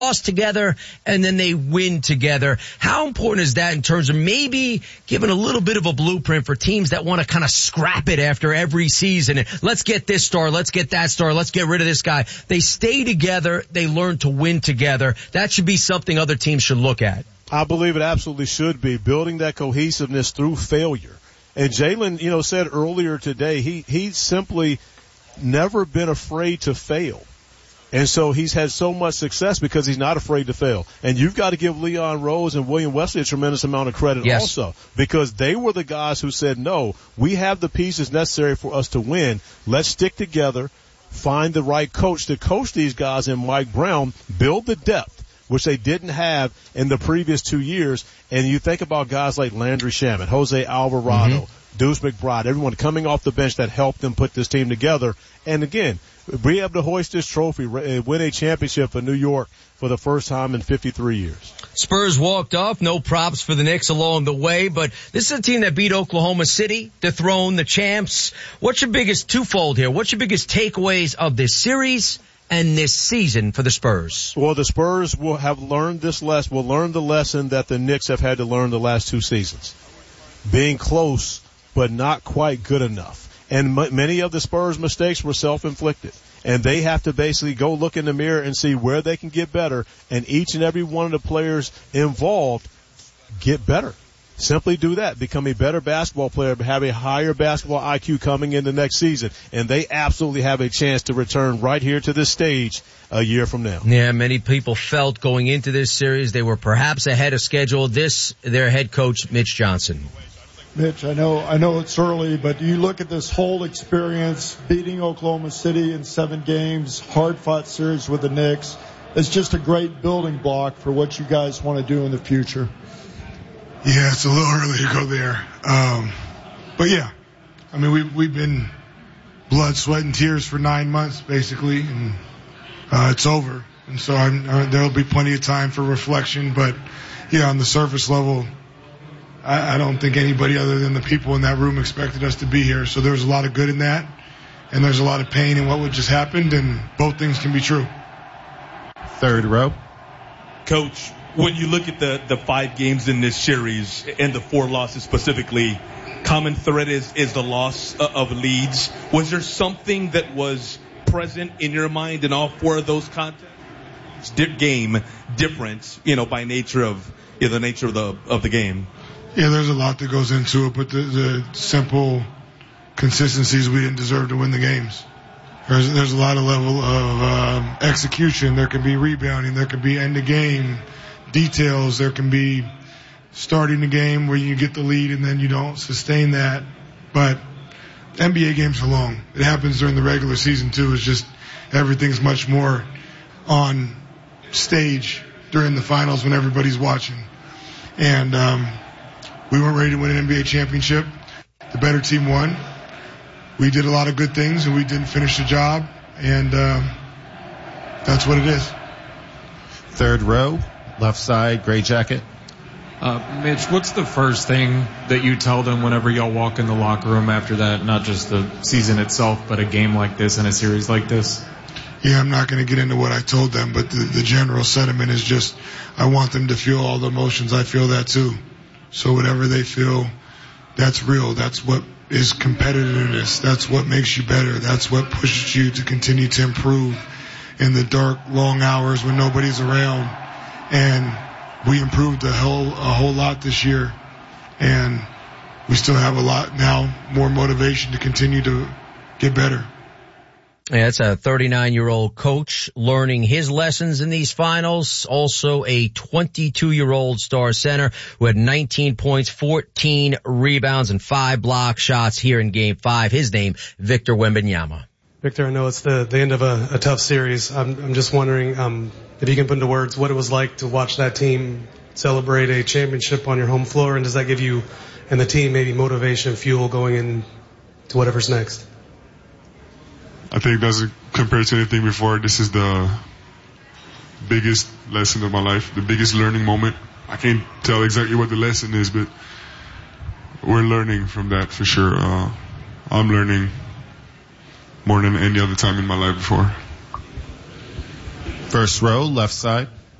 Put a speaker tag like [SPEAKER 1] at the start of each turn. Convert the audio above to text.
[SPEAKER 1] lost together and then they win together. How important is that in terms of maybe giving a little bit of a blueprint for teams that want to kind of scrap it after every season? Let's get this star, let's get that star, let's get rid of this guy. They stay together, they learn to win together. That should be something other teams should look at.
[SPEAKER 2] I believe it absolutely should be, building that cohesiveness through failure. And Jalen, said earlier today, he's simply never been afraid to fail. And so he's had so much success because he's not afraid to fail. And you've got to give Leon Rose and William Wesley a tremendous amount of credit also, because they were the guys who said, no, we have the pieces necessary for us to win. Let's stick together, find the right coach to coach these guys in Mike Brown, build the depth, which they didn't have in the previous 2 years. And you think about guys like Landry Shamet, Jose Alvarado, Deuce McBride, everyone coming off the bench that helped them put this team together. And again, be able to hoist this trophy, win a championship for New York for the first time in 53 years.
[SPEAKER 1] Spurs walked off. No props for the Knicks along the way, but this is a team that beat Oklahoma City, dethroned the champs. What's your biggest twofold here? What's your biggest takeaways of this series and this season for the Spurs?
[SPEAKER 2] Well, the Spurs will have learned this lesson, will learn the lesson that the Knicks have had to learn the last 2 seasons. Being close, but not quite good enough. And many of the Spurs' mistakes were self-inflicted. And they have to basically go look in the mirror and see where they can get better. And each and every one of the players involved get better. Simply do that. Become a better basketball player, have a higher basketball IQ coming into next season. And they absolutely have a chance to return right here to this stage a year from now.
[SPEAKER 1] Yeah, many people felt going into this series they were perhaps ahead of schedule. Their head coach, Mitch Johnson.
[SPEAKER 3] Mitch, I know it's early, but you look at this whole experience, beating Oklahoma City in 7 games, hard-fought series with the Knicks. It's just a great building block for what you guys want to do in the future.
[SPEAKER 4] Yeah, it's a little early to go there. But yeah, I mean, we've been blood, sweat, and tears for 9 months, basically, and it's over. And so there'll be plenty of time for reflection. But yeah, on the surface level, I don't think anybody other than the people in that room expected us to be here. So there's a lot of good in that, and there's a lot of pain in what would just happened, and both things can be true.
[SPEAKER 5] Third row.
[SPEAKER 6] Coach, when you look at the 5 games in this series and the 4 losses specifically, common thread is the loss of leads. Was there something that was present in your mind in all 4 of those contests? Game difference, by nature of the nature of the game.
[SPEAKER 4] Yeah, there's a lot that goes into it, but the simple consistencies, we didn't deserve to win the games. There's a lot of level of execution. There can be rebounding. There can be end of game details. There can be starting the game where you get the lead and then you don't sustain that. But NBA games are long. It happens during the regular season too. It's just everything's much more on stage during the finals when everybody's watching. And we weren't ready to win an NBA championship. The better team won. We did a lot of good things, and we didn't finish the job, and that's what it is.
[SPEAKER 5] Third row, left side, gray jacket.
[SPEAKER 7] Mitch, what's the first thing that you tell them whenever y'all walk in the locker room after that, not just the season itself, but a game like this and a series like this?
[SPEAKER 4] Yeah, I'm not going to get into what I told them, but the general sentiment is just I want them to feel all the emotions. I feel that too. So whatever they feel, that's real. That's what is competitiveness. That's what makes you better. That's what pushes you to continue to improve in the dark, long hours when nobody's around. And we improved a whole lot this year. And we still have a lot now, more motivation to continue to get better.
[SPEAKER 1] Yeah, it's a 39-year-old coach learning his lessons in these finals. Also a 22-year-old star center who had 19 points, 14 rebounds, and 5 block shots here in Game 5. His name, Victor Wembanyama.
[SPEAKER 8] Victor, I know it's the end of a tough series. I'm just wondering if you can put into words what it was like to watch that team celebrate a championship on your home floor, and does that give you and the team maybe motivation, fuel going into whatever's next?
[SPEAKER 9] I think that's compared to anything before, this is the biggest lesson of my life, the biggest learning moment. I can't tell exactly what the lesson is, but we're learning from that for sure. I'm learning more than any other time in my life before.
[SPEAKER 5] First row, left side.